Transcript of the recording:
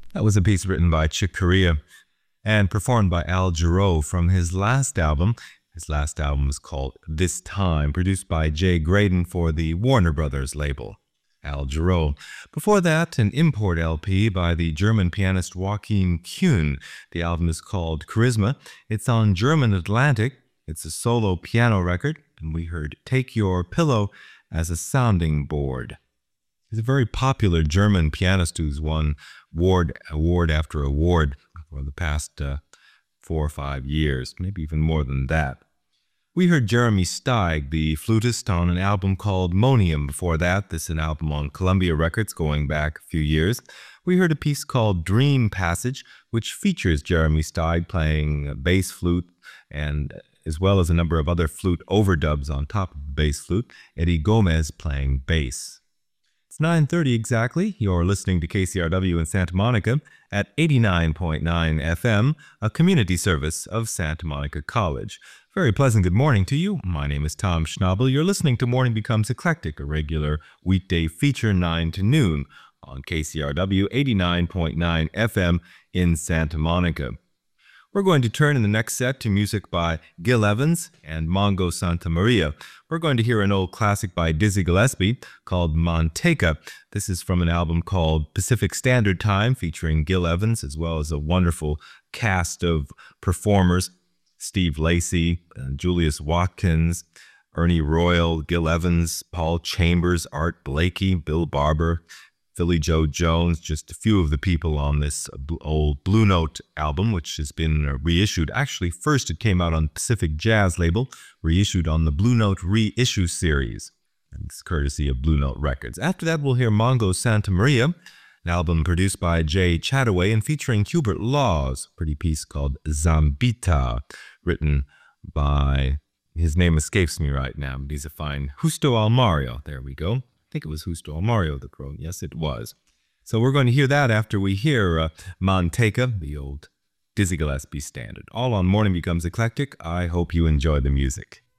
That was a piece written by Chick Corea and performed by Al Jarreau from his last album. His last album was called This Time, produced by Jay Graydon for the Warner Brothers label. Al Jarreau. Before that, an import LP by the German pianist Joachim Kuhn. The album is called Charisma. It's on German Atlantic. It's a solo piano record, and we heard Take Your Pillow as a sounding board. He's a very popular German pianist who's won award after award for the past 4 or 5 years, maybe even more than that. We heard Jeremy Steig, the flutist, on an album called Monium. Before that, this is an album on Columbia Records going back a few years. We heard a piece called Dream Passage, which features Jeremy Steig playing bass flute, and as well as a number of other flute overdubs on top of the bass flute, Eddie Gomez playing bass. It's 9:30 exactly. You're listening to KCRW in Santa Monica at 89.9 FM, a community service of Santa Monica College. Very pleasant good morning to you. My name is Tom Schnabel. You're listening to Morning Becomes Eclectic, a regular weekday feature 9 to noon on KCRW 89.9 FM in Santa Monica. We're going to turn in the next set to music by Gil Evans and Mongo Santa Maria. We're going to hear an old classic by Dizzy Gillespie called Manteca. This is from an album called Pacific Standard Time, featuring Gil Evans as well as a wonderful cast of performers: Steve Lacy, Julius Watkins, Ernie Royal, Gil Evans, Paul Chambers, Art Blakey, Bill Barber, Philly Joe Jones, just a few of the people on this old Blue Note album, which has been reissued. Actually, first it came out on Pacific Jazz label, reissued on the Blue Note reissue series. And it's courtesy of Blue Note Records. After that, we'll hear Mongo Santa Maria, an album produced by Jay Chataway and featuring Hubert Laws, a pretty piece called Zambita, written by, his name escapes me right now, but he's a fine Justo Almario. There we go. I think it was Justo Almario, the crow. Yes, it was. So we're going to hear that after we hear Manteca, the old Dizzy Gillespie standard. All on Morning Becomes Eclectic. I hope you enjoy the music.